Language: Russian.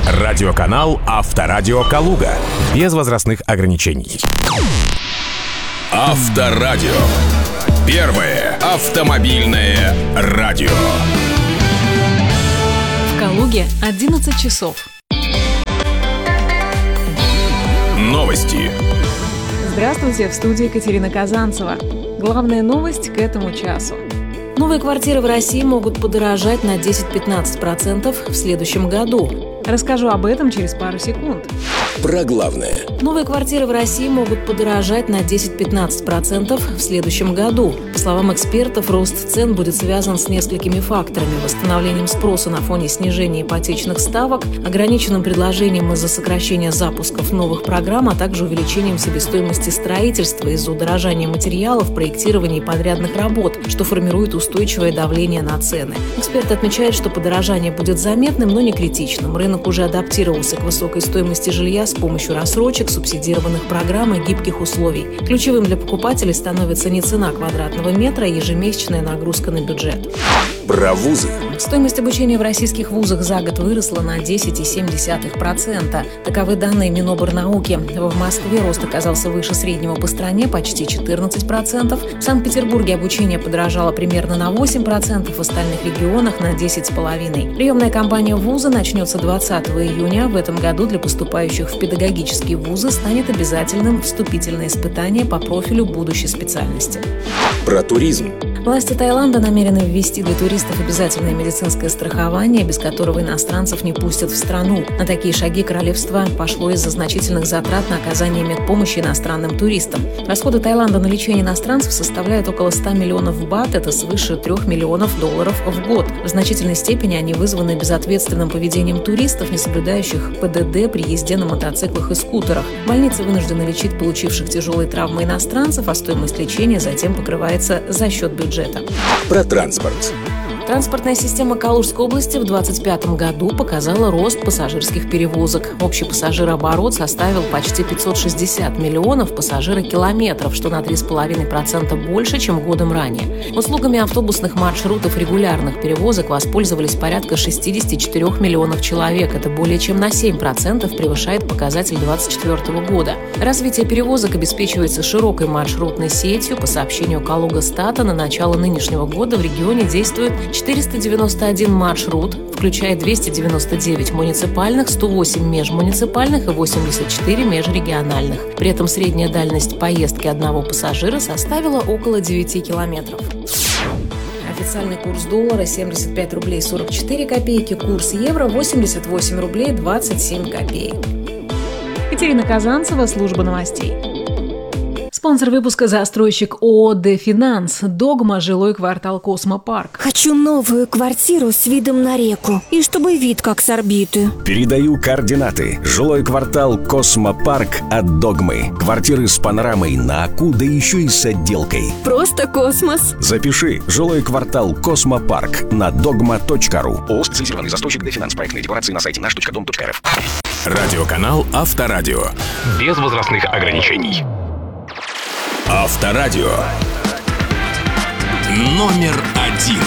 Радиоканал «Авторадио Калуга». Без возрастных ограничений. Авторадио. Первое автомобильное радио. В Калуге 11 часов. Новости. Здравствуйте, в студии Екатерина Казанцева. Главная новость к этому часу. Новые квартиры в России могут подорожать на 10-15% в следующем году. Расскажу об этом через пару секунд. Про главное. Новые квартиры в России могут подорожать на 10-15% в следующем году. По словам экспертов, рост цен будет связан с несколькими факторами: восстановлением спроса на фоне снижения ипотечных ставок, ограниченным предложением из-за сокращения запусков новых программ, а также увеличением себестоимости строительства из-за удорожания материалов, проектирования и подрядных работ, что формирует устойчивое давление на цены. Эксперты отмечают, что подорожание будет заметным, но не критичным. Рынок уже адаптировался к высокой стоимости жилья с помощью рассрочек, субсидированных программ и гибких условий. Ключевым для покупателей становится не цена квадратного метра, а ежемесячная нагрузка на бюджет. Про вузы. Стоимость обучения в российских вузах за год выросла на 10,7%. Таковы данные Миноборнауки. В Москве рост оказался выше среднего по стране, почти 14%. В Санкт-Петербурге обучение подорожало примерно на 8%, в остальных регионах на 10,5%. Приемная кампания в вузы начнется 20 июня. В этом году для поступающих в педагогические вузы станет обязательным вступительное испытание по профилю будущей специальности. Про туризм. Власти Таиланда намерены ввести для туристов обязательное медицинское страхование, без которого иностранцев не пустят в страну. На такие шаги королевство пошло из-за значительных затрат на оказание медпомощи иностранным туристам. Расходы Таиланда на лечение иностранцев составляют около 100 миллионов бат, это свыше $3 миллионов в год. В значительной степени они вызваны безответственным поведением туристов, не соблюдающих ПДД при езде на мотоциклах и скутерах. Больницы вынуждены лечить получивших тяжелые травмы иностранцев, а стоимость лечения затем покрывается за счет бюджета. Про транспорт. Транспортная система Калужской области в 2025 году показала рост пассажирских перевозок. Общий пассажирооборот составил почти 560 миллионов пассажирокилометров, что на 3,5% больше, чем годом ранее. Услугами автобусных маршрутов регулярных перевозок воспользовались порядка 64 миллионов человек. Это более чем на 7% превышает показатель 2024 года. Развитие перевозок обеспечивается широкой маршрутной сетью. По сообщению Калугастата, на начало нынешнего года в регионе действует 491 маршрут, включая 299 муниципальных, 108 межмуниципальных и 84 межрегиональных. При этом средняя дальность поездки одного пассажира составила около 9 километров. Официальный курс доллара 75 рублей 44 копейки, курс евро 88 рублей 27 копеек. Екатерина Казанцева, служба новостей. Спонсор выпуска — застройщик ООО «Дефинанс». «Догма», жилой квартал «Космопарк». Хочу новую квартиру с видом на реку. И чтобы вид как с орбиты. Передаю координаты. Жилой квартал «Космопарк» от «Догмы». Квартиры с панорамой на Аку, да еще и с отделкой. Просто космос. Запиши. Жилой квартал «Космопарк» на dogma.ru. ООО «Специализированный застройщик «Дефинанс». Проектные декларации на сайте наш.дом.рф. Радиоканал «Авторадио». Без возрастных ограничений. Авторадио. Номер 1.